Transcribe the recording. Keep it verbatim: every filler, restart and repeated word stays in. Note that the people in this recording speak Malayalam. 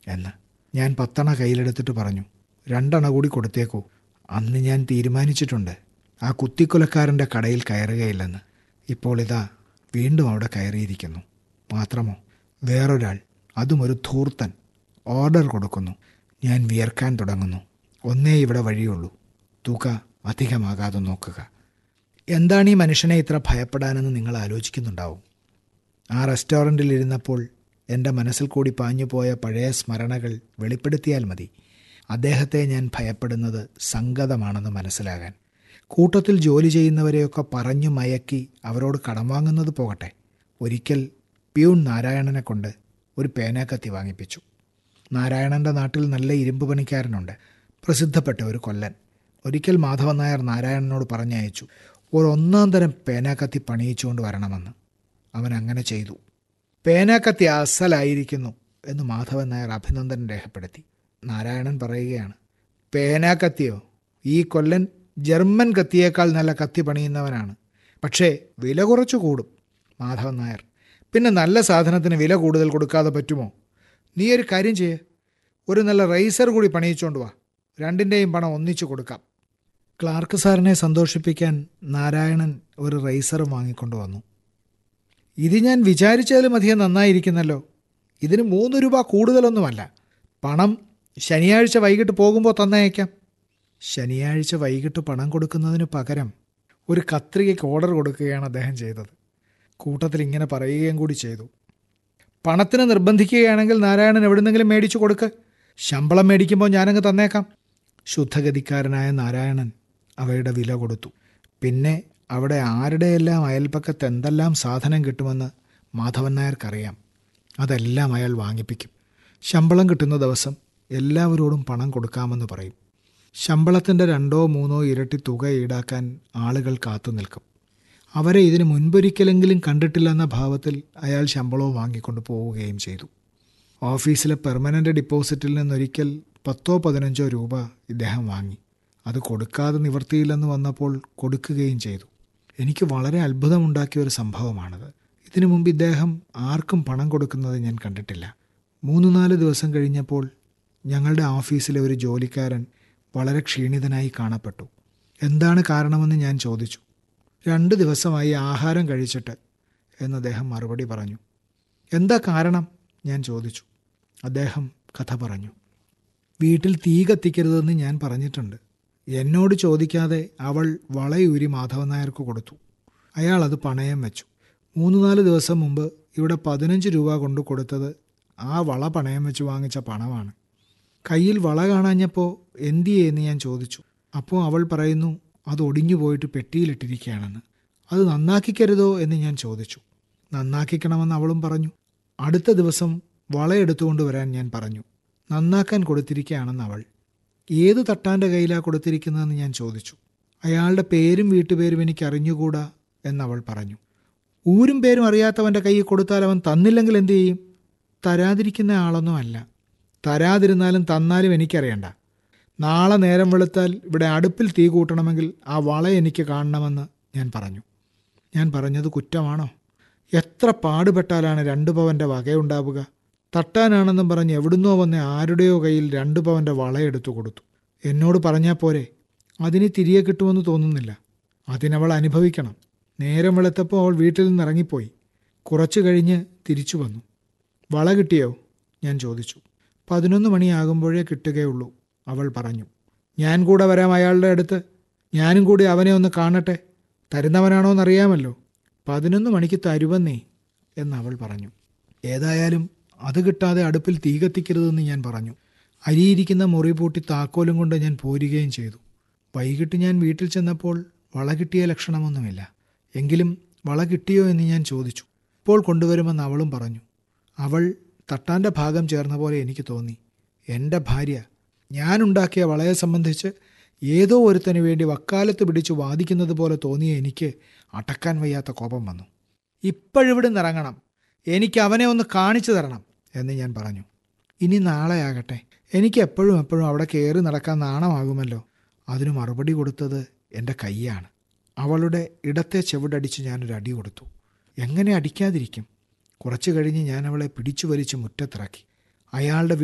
എന്ന്. ഞാൻ പത്തണ കയ്യിലെടുത്തിട്ട് പറഞ്ഞു, രണ്ടണ കൂടി കൊടുത്തേക്കൂ. അന്ന് ഞാൻ തീരുമാനിച്ചിട്ടുണ്ട് ആ കുത്തിക്കൊലക്കാരൻ്റെ കടയിൽ കയറുകയില്ലെന്ന്. ഇപ്പോൾ ഇതാ വീണ്ടും അവിടെ കയറിയിരിക്കുന്നു. മാത്രമോ വേറൊരാൾ, അതും ഒരു ധൂർത്തൻ, ഓർഡർ കൊടുക്കുന്നു. ഞാൻ വിയർക്കാൻ തുടങ്ങുന്നു. ഒന്നേ ഇവിടെ വഴിയുള്ളൂ, തുക അധികമാകാതെ നോക്കുക. എന്താണ് ഈ മനുഷ്യനെ ഇത്ര ഭയപ്പെടാനെന്ന് നിങ്ങൾ ആലോചിക്കുന്നുണ്ടാവും. ആ റെസ്റ്റോറൻറ്റിൽ ഇരുന്നപ്പോൾ എൻ്റെ മനസ്സിൽ കൂടി പാഞ്ഞുപോയ പഴയ സ്മരണകൾ വെളിപ്പെടുത്തിയാൽ മതി അദ്ദേഹത്തെ ഞാൻ ഭയപ്പെടുന്നത് സംഗതമാണെന്ന് മനസ്സിലാകാൻ. കൂട്ടത്തിൽ ജോലി ചെയ്യുന്നവരെയൊക്കെ പറഞ്ഞു മയക്കി അവരോട് കടം വാങ്ങുന്നത് പോകട്ടെ, ഒരിക്കൽ പ്യൂൺ നാരായണനെ കൊണ്ട് ഒരു പേനാക്കത്തി വാങ്ങിപ്പിച്ചു. നാരായണൻ്റെ നാട്ടിൽ നല്ല ഇരുമ്പ് പണിക്കാരനുണ്ട്, പ്രസിദ്ധപ്പെട്ട ഒരു കൊല്ലൻ. ഒരിക്കൽ മാധവൻ നായർ നാരായണനോട് പറഞ്ഞയച്ചു, ഒരു ഒന്നാം തരം പേനാക്കത്തി പണിയിച്ചുകൊണ്ട് വരണമെന്ന്. അവൻ അങ്ങനെ ചെയ്തു. പേനാക്കത്തി അസലായിരിക്കുന്നു എന്ന് മാധവൻ നായർ അഭിനന്ദനം രേഖപ്പെടുത്തി. നാരായണൻ പറയുകയാണ്, പേനാക്കത്തിയോ? ഈ കൊല്ലൻ ജർമ്മൻ കത്തിയേക്കാൾ നല്ല കത്തി പണിയുന്നവനാണ്, പക്ഷേ വില കുറച്ച് കൂടും. മാധവൻ നായർ, പിന്നെ നല്ല സാധനത്തിന് വില കൂടുതൽ കൊടുക്കാതെ പറ്റുമോ? നീ ഒരു കാര്യം ചെയ്യ്, ഒരു നല്ല റൈസർ കൂടി പണിയിച്ചുകൊണ്ട് വാ, രണ്ടിൻ്റെയും പണം ഒന്നിച്ചു കൊടുക്കാം. ക്ലാർക്ക് സാറിനെ സന്തോഷിപ്പിക്കാൻ നാരായണൻ ഒരു റൈസറും വാങ്ങിക്കൊണ്ട് വന്നു. ഇത് ഞാൻ വിചാരിച്ചാലും അധികം നന്നായിരിക്കുന്നല്ലോ. ഇതിന് മൂന്ന് രൂപ കൂടുതലൊന്നുമല്ല. പണം ശനിയാഴ്ച വൈകിട്ട് പോകുമ്പോൾ തന്നയക്കാം. ശനിയാഴ്ച വൈകിട്ട് പണം കൊടുക്കുന്നതിന് പകരം ഒരു കത്രികയ്ക്ക് ഓർഡർ കൊടുക്കുകയാണ് അദ്ദേഹം ചെയ്തത്. കൂട്ടത്തിൽ ഇങ്ങനെ പറയുകയും കൂടി ചെയ്തു, പണത്തിന് നിർബന്ധിക്കുകയാണെങ്കിൽ നാരായണൻ എവിടുന്നെങ്കിലും മേടിച്ചു കൊടുക്ക്, ശമ്പളം മേടിക്കുമ്പോൾ ഞാനങ്ങ് തന്നേക്കാം. ശുദ്ധഗതിക്കാരനായ നാരായണൻ അവയുടെ വില കൊടുത്തു. പിന്നെ അവിടെ ആരുടെയെല്ലാം അയൽപ്പക്കത്ത് എന്തെല്ലാം സാധനം കിട്ടുമെന്ന് മാധവൻ നായർക്കറിയാം. അതെല്ലാം അയാൾ വാങ്ങിപ്പിക്കും. ശമ്പളം കിട്ടുന്ന ദിവസം എല്ലാവരോടും പണം കൊടുക്കാമെന്ന് പറയും. ശമ്പളത്തിൻ്റെ രണ്ടോ മൂന്നോ ഇരട്ടി തുക ഈടാക്കാൻ ആളുകൾ കാത്തു നിൽക്കും. അവരെ ഇതിന് മുൻപൊരിക്കലെങ്കിലും കണ്ടിട്ടില്ലെന്ന ഭാവത്തിൽ അയാൾ ശമ്പളവും വാങ്ങിക്കൊണ്ട് പോവുകയും ചെയ്തു. ഓഫീസിലെ പെർമനൻ്റ് ഡിപ്പോസിറ്റിൽ നിന്നൊരിക്കൽ പത്തോ പതിനഞ്ചോ രൂപ ഇദ്ദേഹം വാങ്ങി. അത് കൊടുക്കാതെ നിവർത്തിയില്ലെന്ന് വന്നപ്പോൾ കൊടുക്കുകയും ചെയ്തു. എനിക്ക് വളരെ അത്ഭുതമുണ്ടാക്കിയ ഒരു സംഭവമാണത്. ഇതിനു മുമ്പ് ഇദ്ദേഹം ആർക്കും പണം കൊടുക്കുന്നത് ഞാൻ കണ്ടിട്ടില്ല. മൂന്ന് നാല് ദിവസം കഴിഞ്ഞപ്പോൾ ഞങ്ങളുടെ ഓഫീസിലെ ഒരു ജോലിക്കാരൻ വളരെ ക്ഷീണിതനായി കാണപ്പെട്ടു. എന്താണ് കാരണമെന്ന് ഞാൻ ചോദിച്ചു. രണ്ട് ദിവസമായി ആഹാരം കഴിച്ചിട്ട് എന്ന് അദ്ദേഹം മറുപടി പറഞ്ഞു. എന്താ കാരണം ഞാൻ ചോദിച്ചു. അദ്ദേഹം കഥ പറഞ്ഞു. വീട്ടിൽ തീ കത്തിക്കരുതെന്ന് ഞാൻ പറഞ്ഞിട്ടുണ്ട്. എന്നോട് ചോദിക്കാതെ അവൾ വളയൂരി മാധവൻ നായർക്ക് കൊടുത്തു. അയാൾ അത് പണയം വെച്ചു. മൂന്ന് നാല് ദിവസം മുമ്പ് ഇവിടെ പതിനഞ്ച് രൂപ കൊണ്ട് കൊടുത്തത് ആ വള പണയം വെച്ച് വാങ്ങിച്ച പണമാണ്. കയ്യിൽ വള കാണാഞ്ഞപ്പോൾ എന്തിയെന്ന് ഞാൻ ചോദിച്ചു. അപ്പോൾ അവൾ പറയുന്നു, അത് ഒടിഞ്ഞു പോയിട്ട് പെട്ടിയിലിട്ടിരിക്കുകയാണെന്ന്. അത് നന്നാക്കിക്കരുതോ എന്ന് ഞാൻ ചോദിച്ചു. നന്നാക്കിക്കണമെന്ന് അവളും പറഞ്ഞു. അടുത്ത ദിവസം വള എടുത്തുകൊണ്ട് വരാൻ ഞാൻ പറഞ്ഞു. നന്നാക്കാൻ കൊടുത്തിരിക്കുകയാണെന്ന് അവൾ. ഏത് തട്ടാൻ്റെ കയ്യിലാണ് കൊടുത്തിരിക്കുന്നതെന്ന് ഞാൻ ചോദിച്ചു. അയാളുടെ പേരും വീട്ടുപേരും എനിക്ക് അറിഞ്ഞുകൂടാ എന്നവൾ പറഞ്ഞു. ഊരും പേരും അറിയാത്തവൻ്റെ കയ്യിൽ കൊടുത്താൽ അവൻ തന്നില്ലെങ്കിൽ എന്തു ചെയ്യും? തരാതിരിക്കുന്ന ആളൊന്നും അല്ല. തരാതിരുന്നാലും തന്നാലും എനിക്കറിയണ്ട. നാളെ നേരം വെളുത്താൽ ഇവിടെ അടുപ്പിൽ തീ കൂട്ടണമെങ്കിൽ ആ വള എനിക്ക് കാണണമെന്ന് ഞാൻ പറഞ്ഞു. ഞാൻ പറഞ്ഞത് കുറ്റമാണോ? എത്ര പാടുപെട്ടാലാണ് രണ്ട് പവൻ്റെ വകയുണ്ടാവുക? തട്ടാനാണെന്നും പറഞ്ഞ് എവിടുന്നോ വന്ന് ആരുടെയോ കയ്യിൽ രണ്ട് പവൻ്റെ വളയെടുത്തു കൊടുത്തു. എന്നോട് പറഞ്ഞാൽ പോരെ? അതിന് തിരികെ കിട്ടുമെന്ന് തോന്നുന്നില്ല. അതിനവൾ അനുഭവിക്കണം. നേരം വെളുത്തപ്പോൾ അവൾ വീട്ടിൽ നിന്ന് ഇറങ്ങിപ്പോയി. കുറച്ചു കഴിഞ്ഞ് തിരിച്ചു വന്നു. വള കിട്ടിയോ ഞാൻ ചോദിച്ചു. പതിനൊന്ന് മണിയാകുമ്പോഴേ കിട്ടുകയുള്ളൂ അവൾ പറഞ്ഞു. ഞാൻ കൂടെ വരാം അയാളുടെ അടുത്ത്. ഞാനും കൂടി അവനെ ഒന്ന് കാണട്ടെ. തരുന്നവനാണോന്നറിയാമല്ലോ. പതിനൊന്ന് മണിക്ക് തരുവന്നേ എന്നവൾ പറഞ്ഞു. ഏതായാലും അത് കിട്ടാതെ അടുപ്പിൽ തീ കത്തിക്കരുതെന്ന് ഞാൻ പറഞ്ഞു. അരിയിരിക്കുന്ന മുറി പൂട്ടി താക്കോലും കൊണ്ട് ഞാൻ പോരുകയും ചെയ്തു. വൈകിട്ട് ഞാൻ വീട്ടിൽ ചെന്നപ്പോൾ വള കിട്ടിയ ലക്ഷണമൊന്നുമില്ല. എങ്കിലും വള കിട്ടിയോ എന്ന് ഞാൻ ചോദിച്ചു. ഇപ്പോൾ കൊണ്ടുവരുമെന്ന് അവളും പറഞ്ഞു. അവൾ തട്ടാൻ്റെ ഭാഗം ചേർന്ന പോലെ എനിക്ക് തോന്നി. എൻ്റെ ഭാര്യ ഞാനുണ്ടാക്കിയ വളയെ സംബന്ധിച്ച് ഏതോ ഒരുത്തന് വേണ്ടി വക്കാലത്ത് പിടിച്ച് വാദിക്കുന്നത് പോലെ തോന്നിയ എനിക്ക് അടക്കാൻ വയ്യാത്ത കോപം വന്നു. ഇപ്പോഴിവിടെ നിറങ്ങണം, എനിക്ക് അവനെ ഒന്ന് കാണിച്ചു തരണം എന്ന് ഞാൻ പറഞ്ഞു. ഇനി നാളെ ആകട്ടെ, എനിക്ക് എപ്പോഴും എപ്പോഴും അവിടെ കയറി നടക്കാൻ നാണമാകുമല്ലോ. അതിന് മറുപടി കൊടുത്തത് എൻ്റെ കൈയാണ്. അവളുടെ ഇടത്തെ ചെവിടടിച്ച് ഞാനൊരു അടി കൊടുത്തു. എങ്ങനെ അടിക്കാതിരിക്കും? കുറച്ചു കഴിഞ്ഞ് ഞാൻ അവളെ പിടിച്ചു വലിച്ച് മുറ്റത്തിറക്കി. അയാളുടെ